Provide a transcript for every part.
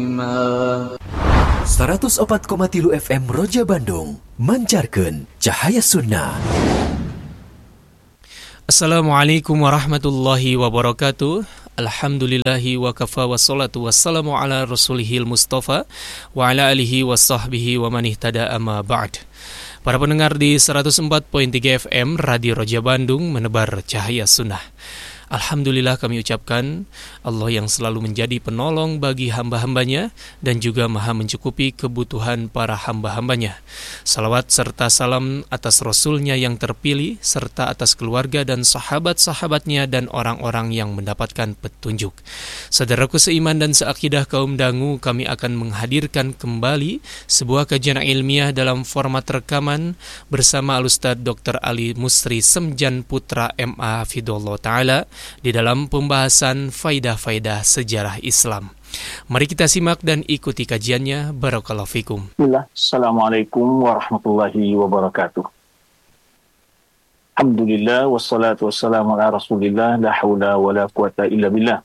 104,3 FM Roja Bandung mancarkeun cahaya sunnah. Assalamualaikum warahmatullahi wabarakatuh. Alhamdulillahi wa kafa wa salatu wassalamu ala rasulihil mustafa wa ala alihi wa sahbihi wa man ihtada amma ba'd. Para pendengar di 104.3 FM Radio Roja Bandung menebar cahaya sunnah. Alhamdulillah kami ucapkan Allah yang selalu menjadi penolong bagi hamba-hambanya dan juga maha mencukupi kebutuhan para hamba-hambanya. Salawat serta salam atas Rasulnya yang terpilih serta atas keluarga dan sahabat-sahabatnya dan orang-orang yang mendapatkan petunjuk. Saudaraku seiman dan seakidah kaum dangu, kami akan menghadirkan kembali sebuah kajian ilmiah dalam format rekaman bersama Al-Ustadz Dr. Ali Musri Semjan Putra MA Hafidhullah Ta'ala di dalam pembahasan faidah-faidah sejarah Islam. Mari kita simak dan ikuti kajiannya. Barakallahu fikum. Bismillah. Assalamualaikum warahmatullahi wabarakatuh. Alhamdulillah wassalatu wassalamu ala Rasulillah la haula wala quwata illa billah.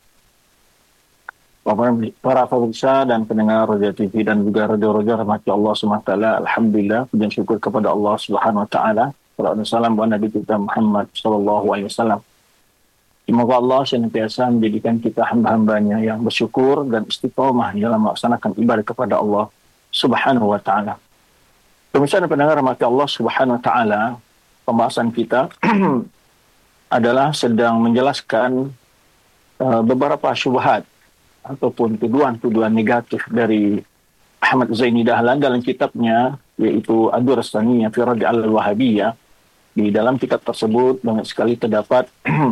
Para pemirsa dan pendengar Roja TV dan juga Radio-Roja rahmati Allah SWT. Alhamdulillah, puji syukur kepada Allah Subhanahu wa taala. Salam buat Nabi kita Muhammad sallallahu alaihi wasallam. Semoga Allah senantiasa menjadikan kita hamba-hambanya yang bersyukur dan istiqomah dalam melaksanakan ibadah kepada Allah Subhanahu wa ta'ala. Pemirsa dan pendengar rahmati Allah Subhanahu wa ta'ala, pembahasan kita adalah sedang menjelaskan beberapa syubhat ataupun tuduhan-tuduhan negatif dari Ahmad Zaini Dahlan dalam kitabnya, yaitu Ad-Durrassaniyah fi Radd' al-Wahabiyyah. Di dalam kitab tersebut banyak sekali terdapat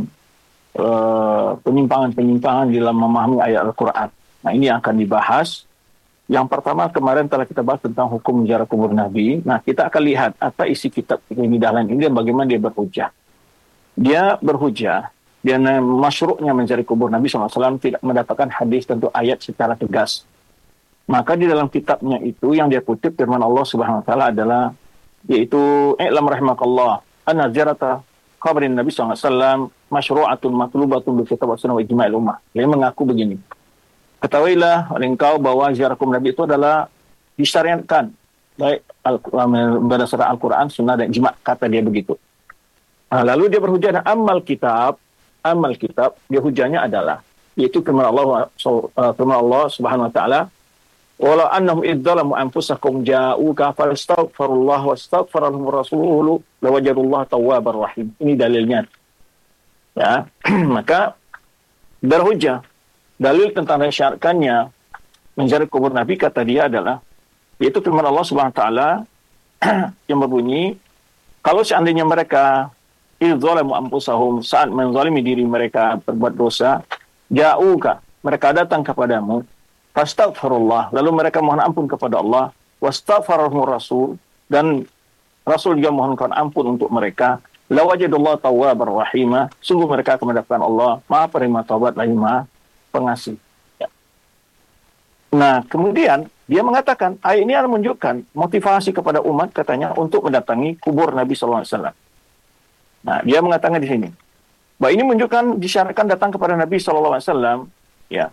penyimpangan-penyimpangan dalam memahami ayat Al-Quran. Nah, ini yang akan dibahas. Yang pertama, kemarin telah kita bahas tentang hukum menziarah kubur Nabi. Nah, kita akan lihat apa isi kitab ini Dahlan ini dan bagaimana dia berhujah. Dia berhujah, dia masyru'nya menziarah kubur Nabi SAW tidak mendapatkan hadis tentu ayat secara tegas. Maka di dalam kitabnya itu yang dia kutip firman Allah Subhanahu wa taala adalah, yaitu i'lam rahimakallah anna ziyarata qabrin Nabi SAW masyru'atun matlubatun bil kitab wa sunnah wa ijma'il ummah. Dia mengaku begini. Ketahuilah oleh engkau bahwa ziarah kubur Nabi itu adalah disyariatkan baik berdasarkan Al-Quran, sunnah dan ijma', kata dia begitu. Nah, lalu dia berhujah amal kitab, dia hujahnya adalah yaitu firman Allah Subhanahu wa taala, walau annahum idzalamu anfusakum ja'uka fastaghfirullah wastaghfara lahum rasuluhu lawajadullaha tawwabar rahim. Ini dalilnya. Ya, maka berhujah dalil tentang syaratkannya menziarah kubur Nabi, kata dia adalah yaitu firman Allah Subhanahu wa taala yang berbunyi, kalau seandainya mereka idzalamu anfusahum, saat menzalimi diri mereka berbuat dosa, ja'uka, mereka datang kepadamu, fastaghfirullah, lalu mereka mohon ampun kepada Allah, wastaghfarahum rasul, dan Rasul juga mohonkan ampun untuk mereka, lawajadullah tawwabar rahimah, sungguh mereka akan mendapatkan Allah maha penerima taubat lagi maha pengasih. Ya. Nah, kemudian dia mengatakan ayat ini akan menunjukkan motivasi kepada umat, katanya, untuk mendatangi kubur Nabi SAW. Nah, dia mengatakan di sini bahwa ini menunjukkan disyaratkan datang kepada Nabi SAW. Ya,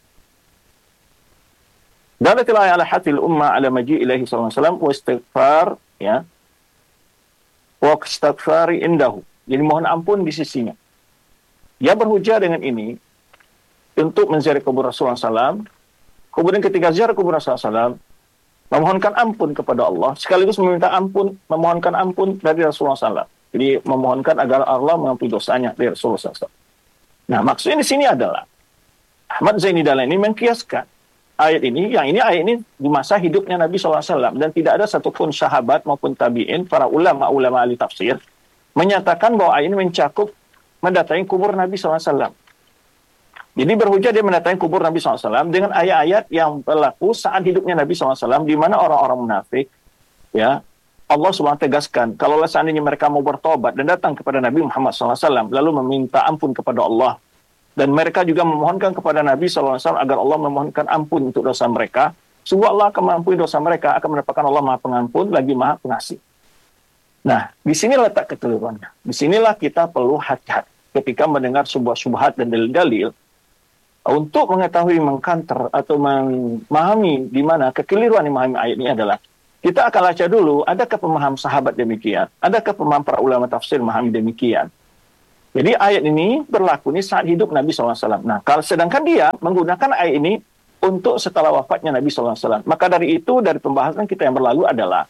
dalatil ayat ala hatil ummah ala maji ilahi SAW wa istighfar, ya, wa istighfari indahu, jadi mohon ampun di sisinya. Dia berhujah dengan ini untuk menziarah kubur Rasulullah SAW. Kemudian ketika ziarah kubur Rasulullah SAW, memohonkan ampun kepada Allah, sekaligus memohonkan ampun dari Rasulullah SAW. Jadi memohonkan agar Allah mengampuni dosanya dari Rasulullah SAW. Nah, maksudnya di sini adalah Ahmad Zaini Dahlan ini mengkiaskan ayat ini di masa hidupnya Nabi SAW, dan tidak ada satupun sahabat maupun tabi'in, para ulama ahli tafsir, menyatakan bahwa ayat ini mencakup mendatangi kubur Nabi SAW. Jadi berhujah dia mendatangi kubur Nabi SAW dengan ayat-ayat yang berlaku saat hidupnya Nabi SAW, di mana orang-orang munafik, ya, Allah SWT tegaskan, kalau seandainya mereka mau bertobat dan datang kepada Nabi Muhammad SAW, lalu meminta ampun kepada Allah, dan mereka juga memohonkan kepada Nabi SAW agar Allah memohonkan ampun untuk dosa mereka, sungguh Allah akan mengampuni dosa mereka, akan mendapatkan Allah maha pengampun lagi maha pengasih. Nah, di sini letak kekeliruannya. Di sinilah kita perlu hati-hati ketika mendengar sebuah syubhat dan dalil-dalil Untuk mengetahui, mengkanter atau memahami di mana kekeliruan memahami ayat ini adalah kita akan baca dulu, adakah pemahaman sahabat demikian? Adakah pemahaman para ulama tafsir memahami demikian? Jadi ayat ini berlaku ini saat hidup Nabi SAW. Nah, kalau sedangkan dia menggunakan ayat ini untuk setelah wafatnya Nabi SAW. Maka dari itu, dari pembahasan kita yang berlalu adalah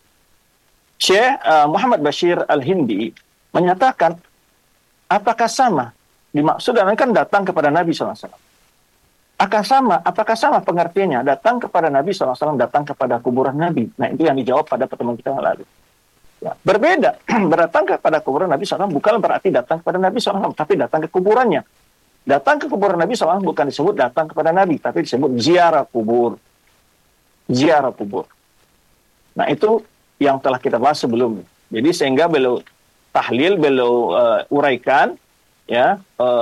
Syekh Muhammad Bashir Al-Hindi menyatakan apakah sama dimaksud dan kan datang kepada Nabi SAW. Apakah sama pengertiannya datang kepada Nabi SAW, datang kepada kuburan Nabi? Nah, itu yang dijawab pada pertemuan kita yang lalu. Ya, berbeda. Berdatang kepada kuburan Nabi SAW bukan berarti datang kepada Nabi SAW, tapi datang ke kuburannya. Datang ke kuburan Nabi SAW bukan disebut datang kepada Nabi, tapi disebut ziarah kubur. Ziarah kubur. Nah, itu yang telah kita bahas sebelumnya. Jadi sehingga beliau tahlil, beliau uraikan, ya,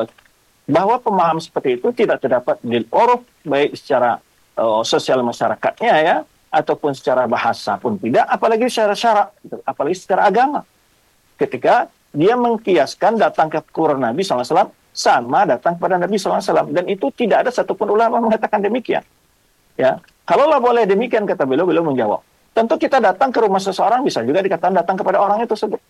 bahwa pemahaman seperti itu tidak terdapat di uruf, baik secara sosial masyarakatnya, ya, ataupun secara bahasa pun tidak, apalagi secara syarak, apalagi secara agama. Ketika dia mengkiaskan datang ke kuburan Nabi SAW sama datang kepada Nabi SAW, dan itu tidak ada satupun ulama mengatakan demikian. Ya, kalaulah boleh demikian, kata beliau menjawab, tentu kita datang ke rumah seseorang bisa juga dikatakan datang kepada orang itu tersebut.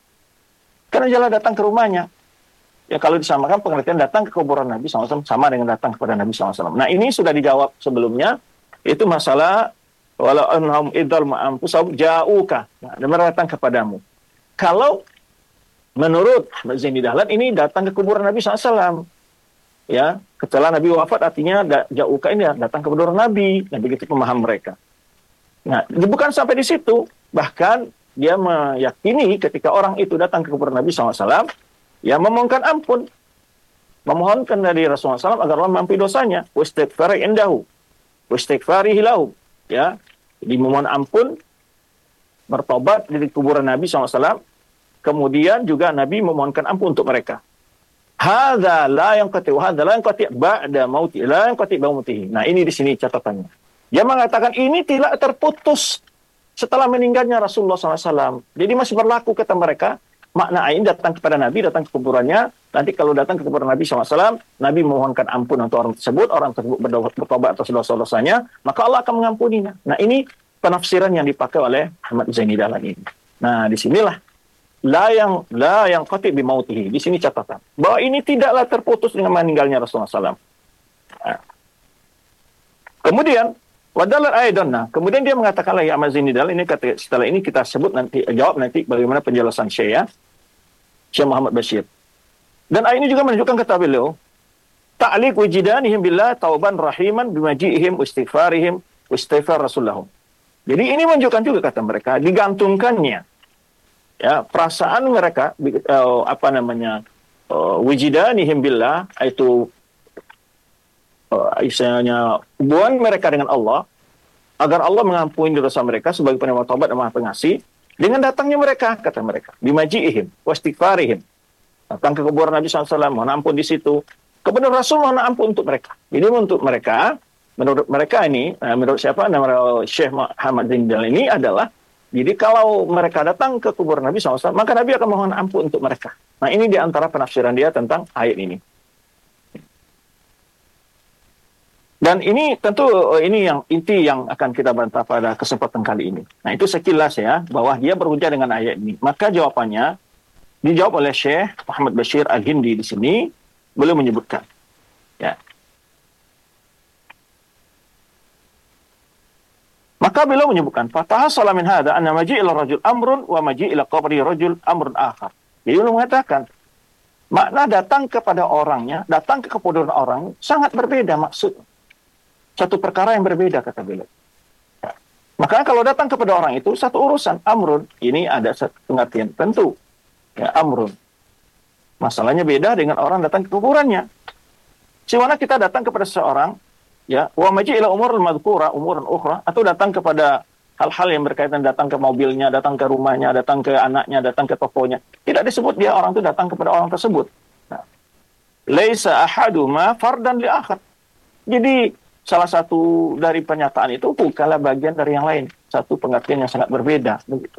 Karena jalan datang ke rumahnya. Ya, kalau disamakan pengertian datang ke kuburan Nabi SAW sama dengan datang kepada Nabi SAW. Nah, ini sudah dijawab sebelumnya. Itu masalah walau anhum idal ma'ampusahum ja'uka. Nah, mereka datang kepadamu. Kalau menurut Zaini Dahlan ini datang ke kuburan Nabi SAW. Ya, setelah Nabi wafat artinya ja'uka ini datang ke kuburan Nabi. Nah, begitu pemaham mereka. Nah, bukan sampai di situ. Bahkan dia meyakini ketika orang itu datang ke kuburan Nabi SAW, ya, memohonkan ampun, memohonkan dari Rasulullah SAW agar Allah mengampuni dosanya, wastighfari indahu, wastighfarihi lahu, ya, jadi memohon ampun, bertobat dari kuburan Nabi SAW, kemudian juga Nabi memohonkan ampun untuk mereka. Hadza la yanqati wa hadza la yanqati ba'da mauti, la yanqati ba'da mautihi. Nah, ini di sini catatannya. Dia mengatakan ini tidak terputus setelah meninggalnya Rasulullah SAW. Jadi masih berlaku, kata mereka. Makna ayat datang kepada Nabi, datang ke kuburannya. Nanti kalau datang ke kuburan Nabi SAW, Nabi memohonkan ampun untuk orang tersebut bertobat atas dosa-dosanya, maka Allah akan mengampuninya. Nah, ini penafsiran yang dipakai oleh Ahmad Zaini Dahlan ini. Nah, disinilah la yang qati bi mautihi. Di sini catatan bahwa ini tidaklah terputus dengan meninggalnya Rasulullah SAW. Nah. Kemudian wadalat aidan. Nah, kemudian dia mengatakan lagi Ahmad Zaini Dahlan ini, setelah ini kita sebut nanti, jawab nanti bagaimana penjelasan Syekh Muhammad Bashir. Dan ayat ini juga menunjukkan, kata beliau, ta'liq wujidanihim billah tauban rahiman bimaji'ihim istighfarihim istighfar rasullahum. Jadi ini menunjukkan juga, kata mereka, digantungkannya, ya, perasaan mereka, wujidanihim billah, itu istilahnya hubungan mereka dengan Allah, agar Allah mengampuni dosa mereka sebagai penerima taubat dan Maha Pengasih, dengan datangnya mereka, kata mereka, bimaji'ihim wastighfarihim, datang ke kuburan Nabi SAW, mohon ampun di situ, kepada Rasul mohon ampun untuk mereka. Jadi untuk mereka, menurut mereka ini, menurut siapa? Nama Syekh Muhammad Zaini Dahlan ini adalah, jadi kalau mereka datang ke kuburan Nabi SAW, maka Nabi akan mohon ampun untuk mereka. Nah, ini diantara penafsiran dia tentang ayat ini. Dan ini tentu ini yang inti yang akan kita bantah pada kesempatan kali ini. Nah, itu sekilas, ya, bahwa dia berhujah dengan ayat ini. Maka jawabannya dijawab oleh Syekh Muhammad Bashir Al-Hindi di sini, beliau menyebutkan, ya. Maka beliau menyebutkan, fatahasala min hadza anna maji'il rajul amrun wa maji'il qabri rajul amrun akhar. Jadi beliau mengatakan, makna datang kepada orangnya, datang ke kuburan orang sangat berbeda maksud. Satu perkara yang berbeda, kata beliau. Ya. Maka kalau datang kepada orang itu satu urusan, amrun, ini ada satu pengertian tentu. Ya, amrun. Masalahnya beda dengan orang datang ke kuburannya. Siwana kita datang kepada seseorang, ya, wa maji ila umurul madhkura umuran ukhra, atau datang kepada hal-hal yang berkaitan, datang ke mobilnya, datang ke rumahnya, datang ke anaknya, datang ke tokonya. Tidak disebut dia orang itu datang kepada orang tersebut. Nah, laisa ahaduma fardan li akhar. Jadi salah satu dari pernyataan itu bukanlah bagian dari yang lain. Satu pengertian yang sangat berbeda. Begitu.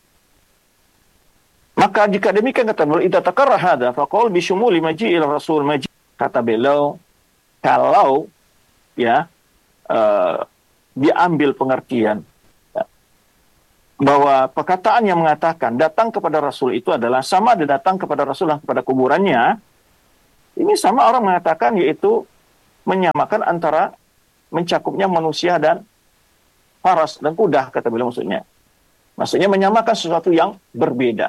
Maka jika demikian, kata beliau, idza takarra hadza faqul bi syumuli maji'il rasul maji', kata beliau, kalau ya diambil pengertian bahwa perkataan yang mengatakan datang kepada Rasul itu adalah sama ada datang kepada Rasul dan kepada kuburannya, ini sama orang mengatakan yaitu menyamakan antara mencakupnya manusia dan faras dan kuda, kata beliau maksudnya. Maksudnya menyamakan sesuatu yang berbeda.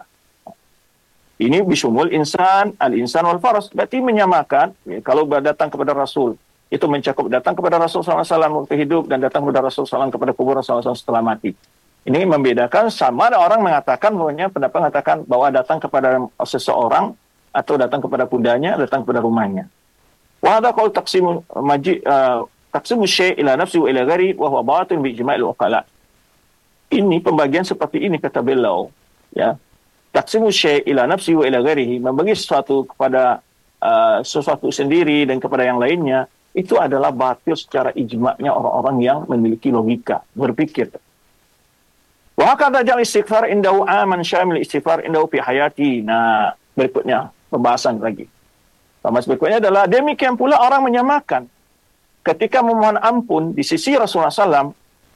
Ini bisumul insan, al-insan wal faras. Berarti menyamakan, ya, kalau datang kepada Rasul, itu mencakup datang kepada Rasul SAW waktu hidup dan datang kepada Rasul SAW kepada kubur Rasul SAW setelah mati. Ini membedakan, sama ada orang mengatakan pendapat mengatakan bahwa datang kepada seseorang atau datang kepada kudanya, datang kepada rumahnya. Wa hadha qaul taqsimu syai' ila nafsi wa ila ghairi wa huwa batil bi ijma'il uqala. Ini pembagian seperti ini kata beliau, ya. Taqsimu syai' ila nafsi wa ila ghairihi, membagi sesuatu kepada sesuatu sendiri dan kepada yang lainnya, itu adalah batil secara ijma'nya orang-orang yang memiliki logika, berpikir. Wa hakadha ja'al istighfar indahu aman syamil istighfar indahu fi hayati. Nah, berikutnya pembahasan lagi. Pembahasan berikutnya adalah demikian pula orang menyamakan ketika memohon ampun di sisi Rasulullah SAW,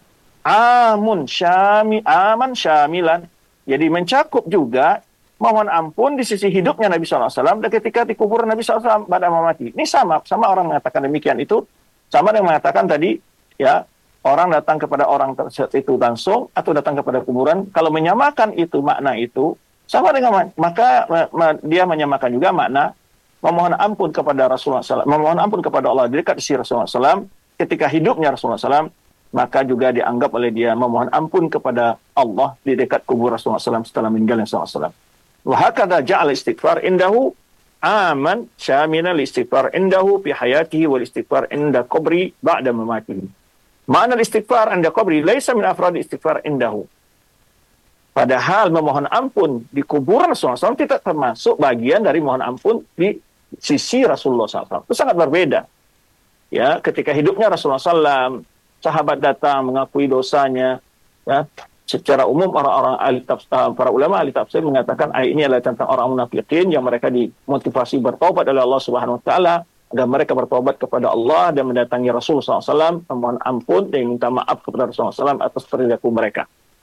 aman syamilan, jadi mencakup juga mohon ampun di sisi hidupnya Nabi SAW dan ketika di kuburan Nabi SAW pada mati. Ini sama orang mengatakan demikian itu, sama dengan mengatakan tadi, ya, orang datang kepada orang tersebut itu langsung atau datang kepada kuburan. Kalau menyamakan itu makna itu sama dengan, maka dia menyamakan juga makna memohon ampun kepada Rasulullah SAW, memohon ampun kepada Allah di dekat sisi Rasulullah SAW ketika hidupnya Rasulullah SAW, maka juga dianggap oleh dia memohon ampun kepada Allah di dekat kubur Rasulullah SAW setelah meninggalnya Rasulullah SAW. Wa hakadha ja'al istighfar indahu aman syamilan istighfar indahu fi hayatihi wal istighfar inda qabri ba'da mamatihi. Makna istighfar inda qabri laisa min afrad istighfar indahu. Padahal memohon ampun di kuburan Rasulullah SAW tidak termasuk bagian dari mohon ampun di sisi Rasulullah SAW. Itu sangat berbeda. Ya, ketika hidupnya Rasulullah SAW, sahabat datang mengakui dosanya. Ya, secara umum orang-orang para ulama ahli tafsir mengatakan ayat ini adalah tentang orang munafikin yang mereka dimotivasi bertobat oleh Allah Subhanahu Wa Taala agar mereka bertobat kepada Allah dan mendatangi Rasulullah SAW, memohon ampun dan minta maaf kepada Rasulullah SAW atas perilaku mereka.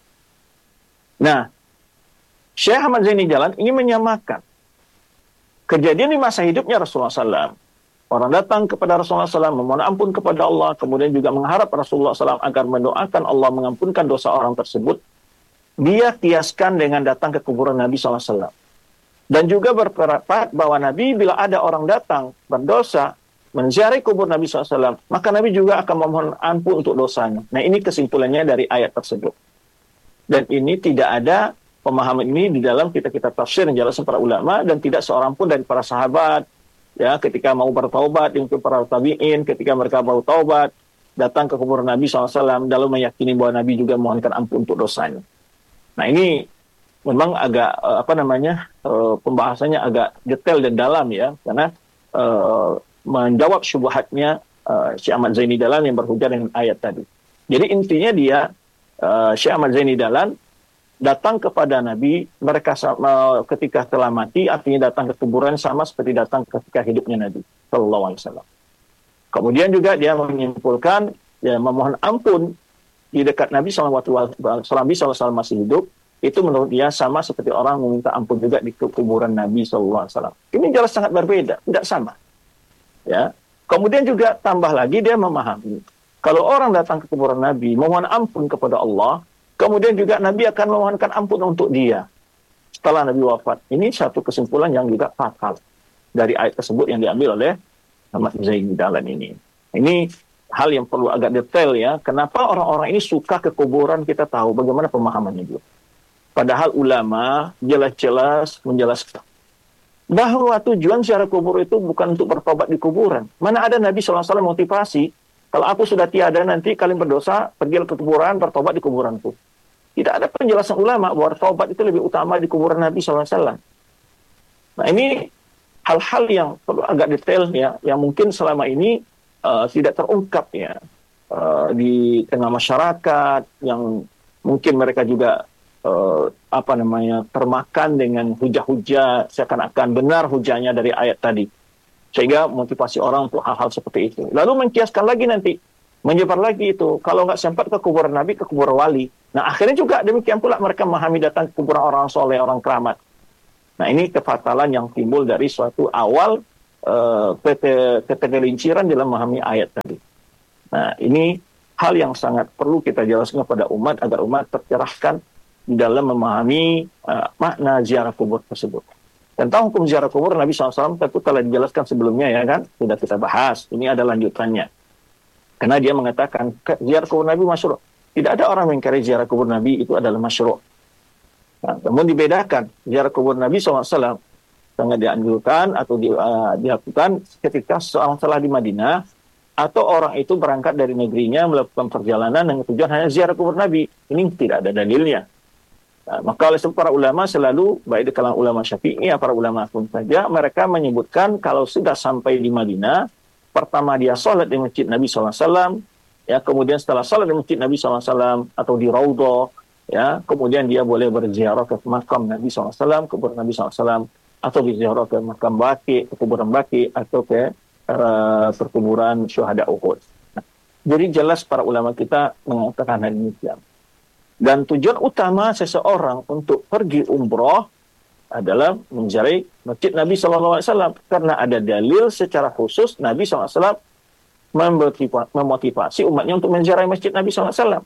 Nah, Syekh Ahmad Zaini Jalan ingin menyamakan kejadian di masa hidupnya Rasulullah SAW. Orang datang kepada Rasulullah SAW, memohon ampun kepada Allah, kemudian juga mengharap Rasulullah SAW agar mendoakan Allah mengampunkan dosa orang tersebut. Dia kiaskan dengan datang ke kuburan Nabi SAW. Dan juga berpendapat bahwa Nabi bila ada orang datang berdosa, menziarahi kubur Nabi SAW, maka Nabi juga akan memohon ampun untuk dosanya. Nah, ini kesimpulannya dari ayat tersebut. Dan ini tidak ada pemahaman ini di dalam kitab-kitab tafsir yang dijelaskan para ulama, dan tidak seorang pun dari para sahabat, ya, ketika mau bertaubat, untuk para tabi'in, ketika mereka mau taubat, datang ke kuburan Nabi SAW, dalam meyakini bahwa Nabi juga memohonkan ampun untuk dosanya. Nah, ini memang agak pembahasannya agak detail dan dalam, ya, karena menjawab syubhatnya Syekh Ahmad Zaini Dahlan yang berhujjah dengan ayat tadi. Jadi intinya dia, Syekh Ahmad Zaini Dahlan datang kepada Nabi mereka ketika telah mati, artinya datang ke kuburan sama seperti datang ketika hidupnya Nabi Sallallahu Alaihi Wasallam. Kemudian juga dia menyimpulkan, ya, memohon ampun di dekat Nabi SAW masih hidup, itu menurut dia sama seperti orang meminta ampun juga di kuburan Nabi SAW. Ini jelas sangat berbeda, tidak sama. Ya. Kemudian juga tambah lagi dia memahami, kalau orang datang ke kuburan Nabi, memohon ampun kepada Allah, kemudian juga Nabi akan memohonkan ampun untuk dia setelah Nabi wafat. Ini satu kesimpulan yang juga fatal dari ayat tersebut yang diambil oleh Ahmad Zaini Dahlan ini. Ini hal yang perlu agak detail, ya. Kenapa orang-orang ini suka ke kuburan, kita tahu bagaimana pemahamannya juga. Padahal ulama jelas-jelas menjelaskan bahwa tujuan ziarah kubur itu bukan untuk bertobat di kuburan. Mana ada Nabi SAW motivasi, kalau aku sudah tiada nanti kalian berdosa, pergi ke kuburan, bertobat di kuburanku. Tidak ada penjelasan ulama bahwa tobat itu lebih utama di kuburan Nabi SAW. Nah, ini hal-hal yang perlu agak detail, ya, yang mungkin selama ini tidak terungkap, ya, di tengah masyarakat, yang mungkin mereka juga termakan dengan hujah-hujah seakan-akan benar hujahnya dari ayat tadi. Sehingga motivasi orang untuk hal-hal seperti itu. Lalu mengkiaskan lagi nanti, menyebar lagi itu. Kalau nggak sempat ke kuburan Nabi, ke kuburan wali. Nah, akhirnya juga demikian pula mereka memahami datang ke kuburan orang soleh, orang keramat. Nah, ini kefatalan yang timbul dari suatu awal ketergelinciran dalam memahami ayat tadi. Nah, ini hal yang sangat perlu kita jelaskan kepada umat agar umat tercerahkan di dalam memahami makna ziarah kubur tersebut. Tentang hukum ziarah kubur Nabi SAW tentu telah dijelaskan sebelumnya ya kan, sudah kita bahas. Ini ada lanjutannya. Karena dia mengatakan ziarah kubur Nabi masyru'. Tidak ada orang yang mengingkari ziarah kubur Nabi itu adalah masyru'. Nah, namun dibedakan ziarah kubur Nabi SAW sangat dianjurkan atau dilakukan ketika seorang telah di Madinah atau orang itu berangkat dari negerinya melakukan perjalanan dengan tujuan hanya ziarah kubur Nabi. Ini tidak ada dalilnya. Nah, maka oleh sebab para ulama selalu, baik di kalangan ulama Syafi'i, para ulama pun saja, mereka menyebutkan kalau sudah sampai di Madinah, pertama dia sholat di masjid Nabi SAW, ya, kemudian setelah sholat di masjid Nabi SAW atau di Raudhah, ya, kemudian dia boleh berziarah ke makam Nabi SAW, kubur Nabi SAW, atau berziarah ke makam Baqi, ke kuburan Baqi, atau ke perkuburan syuhada Uhud. Nah, jadi jelas para ulama kita mengatakan hal demikian. Dan tujuan utama seseorang untuk pergi umroh adalah menziarahi masjid Nabi SAW. Karena ada dalil secara khusus Nabi SAW memotivasi umatnya untuk menziarahi masjid Nabi SAW.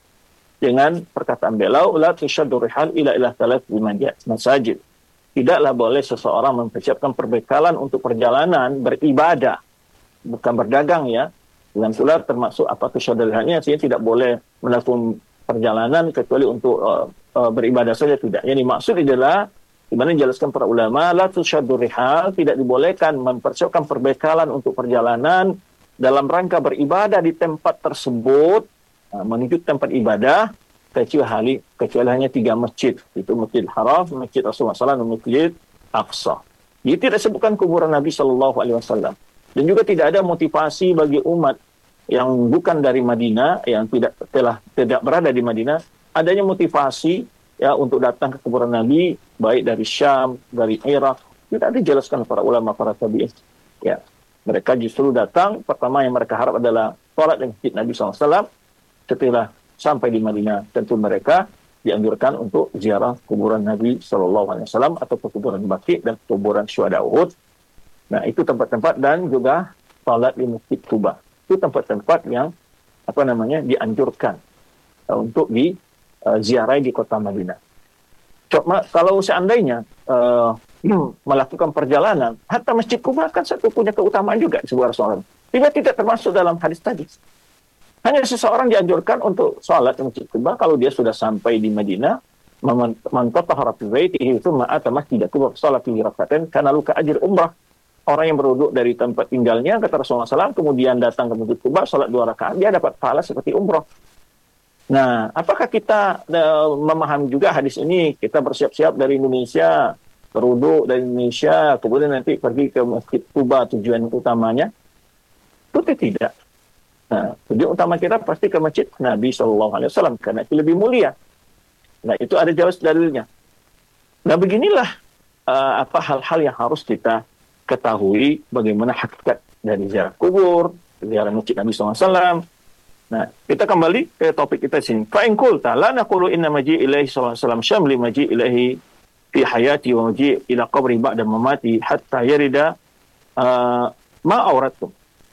Dengan perkataan beliau, la tushaddu rihal ila thalath masajid. Tidaklah boleh seseorang mempersiapkan perbekalan untuk perjalanan beribadah, bukan berdagang ya. Dengan pula termasuk apa kesyadarannya, sehingga tidak boleh melakukan perjalanan kecuali untuk beribadah saja, tidak. Yang dimaksud adalah, di mana dijelaskan para ulama, la tushaddu rihal, tidak dibolehkan mempersiapkan perbekalan untuk perjalanan dalam rangka beribadah di tempat tersebut, menuju tempat ibadah, kecuali hanya 3 masjid. Itu Masjid Haram, Masjid Rasulullah SAW, dan Masjid Aqsa. Jadi tidak sebutkan kuburan Nabi SAW. Dan juga tidak ada motivasi bagi umat yang bukan dari Madinah, yang tidak berada di Madinah, adanya motivasi ya untuk datang ke kuburan Nabi, baik dari Syam, dari Irak. Tidak dijelaskan para ulama, para tabi'in. Ya, mereka justru datang, pertama yang mereka harap adalah salat di Masjid Nabi SAW. Setelah sampai di Madinah, tentu mereka dianjurkan untuk ziarah kuburan Nabi SAW atau kuburan Baqi dan kuburan syuhada Uhud. Nah, itu tempat-tempat, dan juga salat di Masjid Quba. Itu tempat-tempat yang dianjurkan untuk diziarahi di kota Madinah. Cuma kalau seandainya melakukan perjalanan, hatta Masjid Quba kan satu punya keutamaan juga sebuah soal. Tidak termasuk dalam hadis tadi. Hanya seseorang dianjurkan untuk sholat di Masjid Quba kalau dia sudah sampai di Madinah, man tatahhara fi baitihi thumma ata masjid Quba sholat fi rak'atain kana luka ajr umrah. Orang yang berwudu dari tempat tinggalnya, kata Rasulullah SAW, kemudian datang ke Masjid Quba sholat 2 rakaat, dia dapat pahala seperti umrah. Nah, apakah kita memahami juga hadis ini? Kita bersiap-siap dari Indonesia, berwudu dari Indonesia, kemudian nanti pergi ke Masjid Quba tujuan utamanya? Itu tidak. Nah, tujuan utama kita pasti ke masjid Nabi SAW, karena itu lebih mulia. Nah, itu ada jelas dalilnya. Nah, beginilah hal-hal yang harus kita ketahui, bagaimana hakikat dari ziarah kubur, ziarah masjid Nabi SAW. Nah, kita kembali ke topik kita sini. Fa'in qulta la naqulu inna maji' ilaihi SAW syamli maji' ilaihi fi hayati wa maji' ila qabri ba'da mamati hatta yarida ma auratum.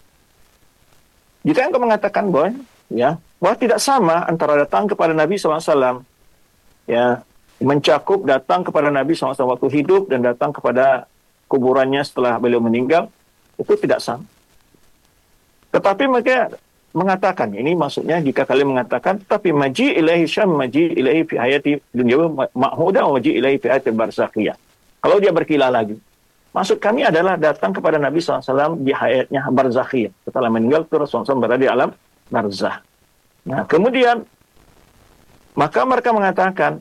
Jika engkau mengatakan bahwa tidak sama antara datang kepada Nabi SAW, ya, mencakup datang kepada Nabi SAW waktu hidup dan datang kepada kuburannya setelah beliau meninggal, itu tidak sama. Tetapi mereka mengatakan, ini maksudnya jika kalian mengatakan, tapi maji ilahi syam, maji ilahi fi hayati dunia ma'huda, maji ilahi fi hayati barzakhiyah. Kalau dia berkilah lagi, maksud kami adalah datang kepada Nabi SAW di hayatnya barzakhiyah. Setelah meninggal, Rasulullah SAW berada di alam barzakh. Nah, kemudian, maka mereka mengatakan,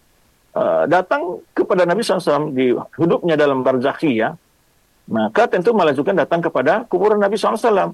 datang kepada Nabi SAW di hidupnya dalam barzakhiyah, maka tentu melajukan datang kepada kuburan Nabi SAW.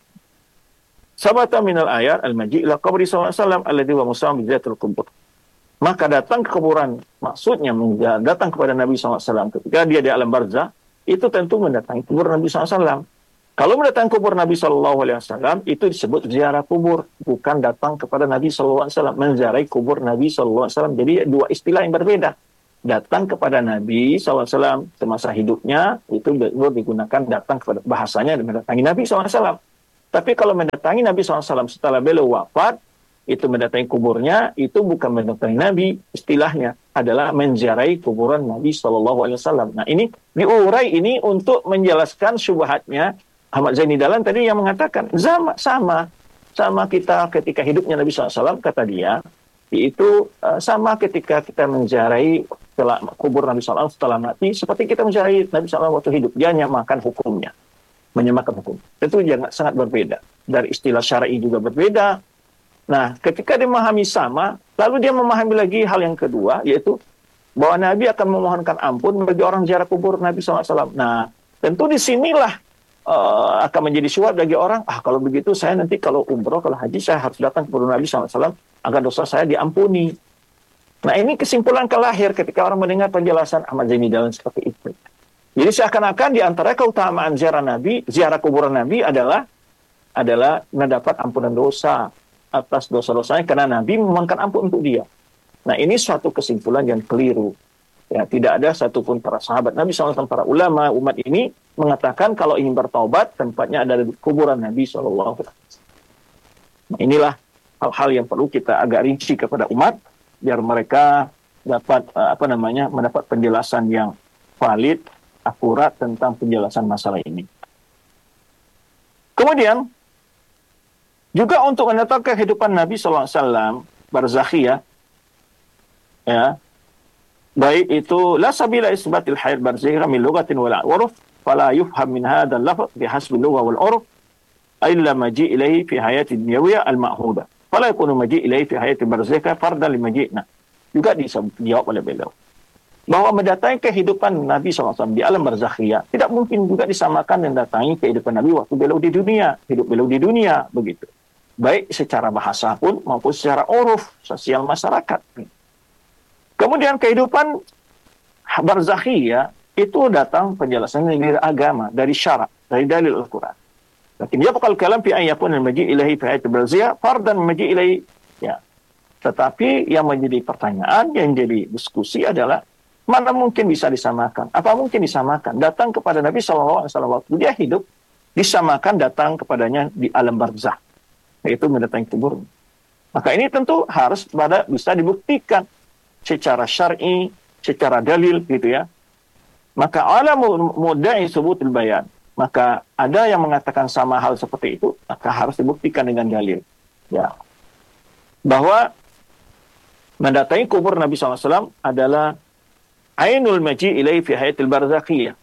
Sabata minal ayat al-maji' ila qabri SAW alladhi wa musam bizatul kubur. Maka datang ke kuburan, maksudnya datang kepada Nabi SAW ketika dia di alam barzakh, itu tentu mendatangi kubur Nabi SAW. Kalau mendatangi kubur Nabi SAW, itu disebut ziarah kubur, bukan datang kepada Nabi SAW. Menziarahi kubur Nabi SAW. Jadi dua istilah yang berbeda. Datang kepada Nabi SAW semasa hidupnya, itu digunakan datang kepada, bahasanya mendatangi Nabi SAW. Tapi kalau mendatangi Nabi SAW setelah beliau wafat, itu mendatangi kuburnya, itu bukan mendatangi Nabi, istilahnya adalah menziarahi kuburan Nabi SAW. Nah ini diurai ini untuk menjelaskan syubhatnya Ahmad Zaini Dahlan tadi yang mengatakan sama kita ketika hidupnya Nabi SAW, kata dia, itu sama ketika kita menziarahi kubur Nabi SAW setelah mati, seperti kita menziarahi Nabi SAW waktu hidup. Dia menyamakan hukumnya, menyamakan hukum. Itu sangat berbeda. Dari istilah syar'i juga berbeda. Nah, ketika dia memahami sama, lalu dia memahami lagi hal yang kedua, yaitu bahwa Nabi akan memohonkan ampun bagi orang ziarah kubur Nabi SAW. Nah, tentu disinilah akan menjadi syubhat bagi orang, kalau begitu saya nanti kalau umroh, kalau haji, saya harus datang kepada Nabi SAW agar dosa saya diampuni. Nah, ini kesimpulan kelahir ketika orang mendengar penjelasan Ahmad Zaini Dahlan seperti itu. Jadi seakan-akan di antara keutamaan ziarah kuburan Nabi adalah mendapat ampunan dosa atas dosa-dosanya karena Nabi memohonkan ampun untuk dia. Nah, ini suatu kesimpulan yang keliru. Ya, tidak ada satupun para sahabat Nabi SAW, para ulama umat ini mengatakan kalau ingin bertaubat tempatnya ada di kuburan Nabi SAW. Nah, inilah hal-hal yang perlu kita agak rinci kepada umat biar mereka dapat mendapat penjelasan yang valid, akurat tentang penjelasan masalah ini. Kemudian juga untuk menetapkan kehidupan Nabi SAW barzakhiyah, ya, baik itu la sabila isbatil hayat barzakhiyah min lughatin wala uruf fala yufham min hadha al-lafz bihasbi al-lugha wal uruf illa maji ilayhi fi hayati dunyawiyah al-ma'huda fala yakunu maji ilayhi fi hayati barzakhiyah fardan li maji'na. Juga dijawab oleh beliau bahwa mendatangi kehidupan Nabi SAW di alam barzakhiyah tidak mungkin juga disamakan dengan datangi kehidupan Nabi waktu beliau di dunia, hidup beliau di dunia, begitu. Baik secara bahasa pun maupun secara uruf sosial masyarakat. Kemudian kehidupan barzakhiyah itu datang penjelasannya dari agama, dari syarak, dari dalil Al-Quran. Lakin yabqal kalam fi an yakuna al-maji' ilahi fi hayat barzakhiyah fardan maji' ilahi, ya. Tetapi yang menjadi pertanyaan, yang jadi diskusi adalah mana mungkin bisa disamakan? Apa mungkin disamakan? Datang kepada Nabi SAW waktu dia hidup, disamakan datang kepadanya di alam barzakh, yaitu mendatangi kubur. Maka ini tentu harus bisa dibuktikan secara syar'i, secara dalil, gitu ya. Maka ala mudda'i subutul bayan. Maka ada yang mengatakan sama hal seperti itu, maka harus dibuktikan dengan dalil. Ya. Bahwa mendatangi kubur Nabi SAW adalah ainul maji ilai fi hayatil barzakhiyah.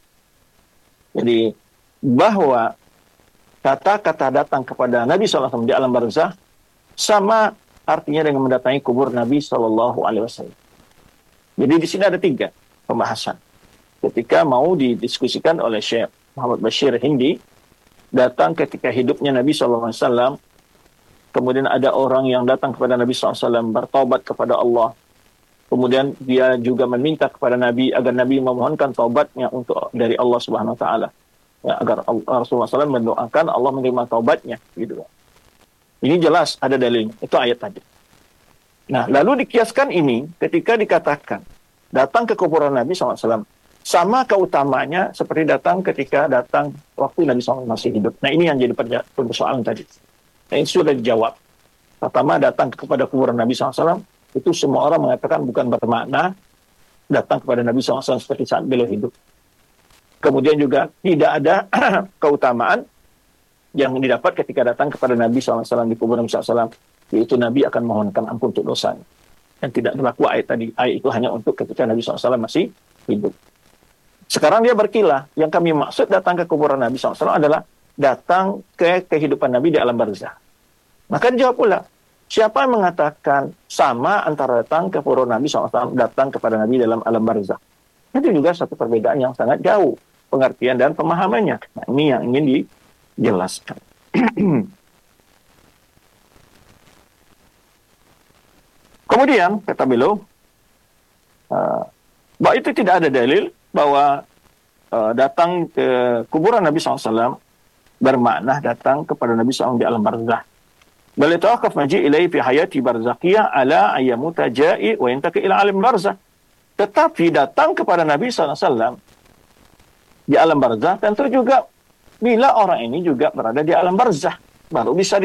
Jadi bahwa kata-kata datang kepada Nabi SAW di alam barzakh sama artinya dengan mendatangi kubur Nabi SAW. Jadi di sini ada 3 pembahasan. Ketika mau didiskusikan oleh Syekh Muhammad Bashir Hindi, datang ketika hidupnya Nabi SAW, kemudian ada orang yang datang kepada Nabi SAW bertaubat kepada Allah. Kemudian dia juga meminta kepada Nabi agar Nabi memohonkan taubatnya dari Allah Subhanahu Wa Taala, ya, agar Rasulullah SAW mendoakan Allah menerima taubatnya, gitu. Ini jelas ada dalilnya, itu ayat tadi. Nah, lalu dikiaskan ini ketika dikatakan datang ke kuburan Nabi SAW sama keutamanya seperti ketika datang waktu Nabi SAW masih hidup. Nah, ini yang jadi persoalan tadi. Nah, ini sudah dijawab. Pertama, datang kepada kuburan Nabi SAW itu semua orang mengatakan bukan bermakna datang kepada Nabi SAW seperti saat beliau hidup. Kemudian juga tidak ada keutamaan yang didapat ketika datang kepada Nabi SAW di kuburan Nabi SAW, yaitu Nabi akan mohonkan ampun untuk dosanya. Yang tidak berlaku ayat tadi. Ayat itu hanya untuk ketika Nabi SAW masih hidup. Sekarang dia berkilah. Yang kami maksud datang ke kuburan Nabi SAW adalah datang ke kehidupan Nabi di alam barzakh. Maka dijawab pula, siapa yang mengatakan sama antara datang ke kuburan Nabi SAW, datang kepada Nabi dalam alam barzakh? Itu juga satu perbedaan yang sangat jauh pengertian dan pemahamannya. Nah, ini yang ingin dijelaskan. Kemudian kata beliau, bahwa itu tidak ada dalil bahwa datang ke kuburan Nabi SAW bermakna datang kepada Nabi SAW di alam barzakh. Bal yatawaqqaf maji' ilaihi fi hayati barzakhiyah ala ayyamuta ja'i wa yantaqi ila alam barzakh. Tetapi datang kepada Nabi SAW di alam barzakh tentu juga bila orang ini juga berada di alam barzakh baru bisa